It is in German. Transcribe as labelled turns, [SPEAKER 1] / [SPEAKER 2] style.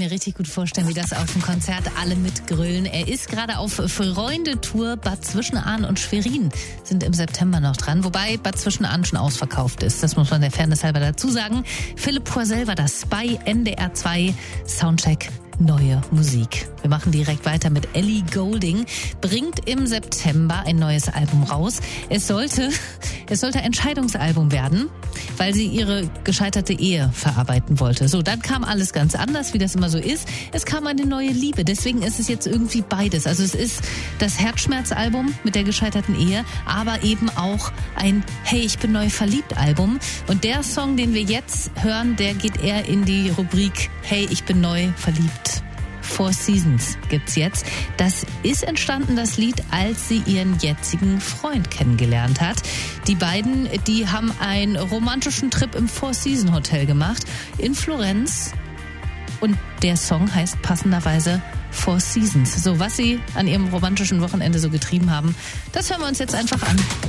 [SPEAKER 1] mir richtig gut vorstellen, wie das auf dem Konzert alle mitgrölen. Er ist gerade auf Freunde-Tour. Bad Zwischenahn und Schwerin sind im September noch dran. Wobei Bad Zwischenahn schon ausverkauft ist. Das muss man der Fairness halber dazu sagen. Philipp Poisel war das bei NDR 2 Soundcheck. Neue Musik. Wir machen direkt weiter mit Ellie Goulding. Bringt im September ein neues Album raus. Es sollte ein Scheidungsalbum werden, weil sie ihre gescheiterte Ehe verarbeiten wollte. So, dann kam alles ganz anders, wie das immer so ist. Es kam eine neue Liebe. Deswegen ist es jetzt irgendwie beides. Also es ist das Herzschmerzalbum mit der gescheiterten Ehe, aber eben auch ein Hey, ich bin neu verliebt Album. Und der Song, den wir jetzt hören, der geht eher in die Rubrik Hey, ich bin neu verliebt. Four Seasons gibt's jetzt. Das ist entstanden, das Lied, als sie ihren jetzigen Freund kennengelernt hat. Die beiden, die haben einen romantischen Trip im Four Seasons Hotel gemacht in Florenz. Und der Song heißt passenderweise Four Seasons. So, was sie an ihrem romantischen Wochenende so getrieben haben, das hören wir uns jetzt einfach an.